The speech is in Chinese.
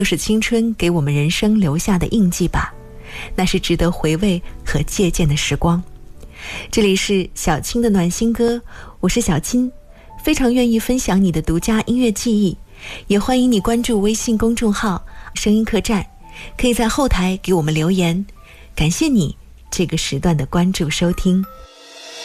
就是青春给我们人生留下的印记吧，那是值得回味和借鉴的时光。这里是小青的暖心歌，我是小青，非常愿意分享你的独家音乐记忆，也欢迎你关注微信公众号声音客栈，可以在后台给我们留言。感谢你这个时段的关注收听。